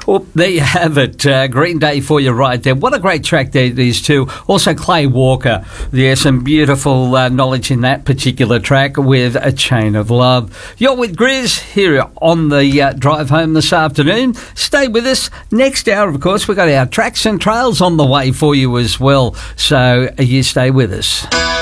Well, there you have it. Green Day for you right there. What a great track that is too. Also Clay Walker. There's some beautiful knowledge in that particular track with A Chain of Love. You're with Grizz here on the drive home this afternoon. Stay with us. Next hour, of course, we've got our tracks and trails on the way for you as well. So you stay with us.